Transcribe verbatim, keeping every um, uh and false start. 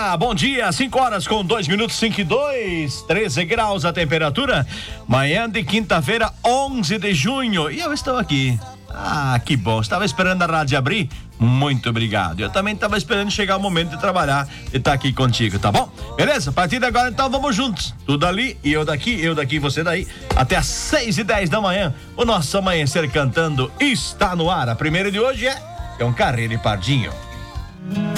dia, bom dia, cinco horas com dois minutos, cinco e dois, treze graus a temperatura, manhã de quinta-feira, onze de junho, e eu estou aqui. Ah, que bom, estava esperando a rádio abrir? Muito obrigado, eu também estava esperando chegar o momento de trabalhar e estar aqui contigo, tá bom? Beleza? A partir de agora então vamos juntos, tudo ali e eu daqui, eu daqui, você daí, até às seis e dez da manhã, o nosso Amanhecer Cantando está no ar. A primeira de hoje é, é um Carreiro e Pardinho.